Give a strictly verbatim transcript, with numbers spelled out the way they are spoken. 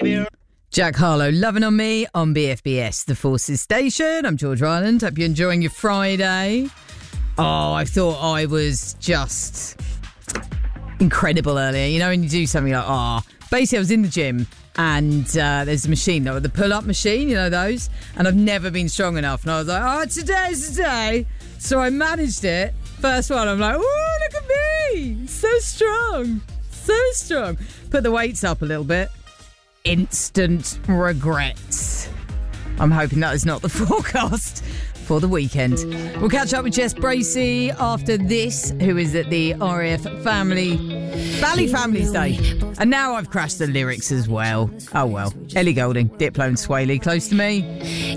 Jack Harlow, Loving on Me on B F B S, the Forces Station. I'm George Ryland. Hope you're enjoying your Friday. Oh, I thought I was just incredible earlier. You know, when you do something like, oh, basically I was in the gym and uh, there's a machine, the pull-up machine, you know those, and I've never been strong enough. And I was like, oh, today's the day. So I managed it. First one, I'm like, oh, look at me. So strong. So strong. Put the weights up a little bit. Instant regrets. I'm hoping that is not the forecast for the weekend. We'll catch up with Jess Bracey after this, who is at the R A F Family Valley Families Day. And now I've crashed the lyrics as well. Oh well. Ellie Goulding, Diplo and Swaley, close to me.